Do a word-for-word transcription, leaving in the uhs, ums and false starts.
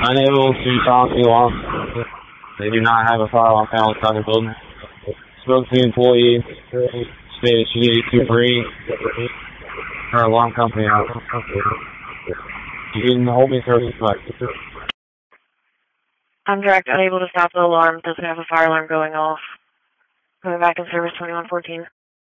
Unable to talk to officers. They do not have a fire alarm panel inside the building. Spoke to the employee. Stated she needed to bring her alarm company out. You can hold me service, but I'm direct, unable to stop the alarm. Doesn't have a fire alarm going off. Coming back in service twenty-one fourteen.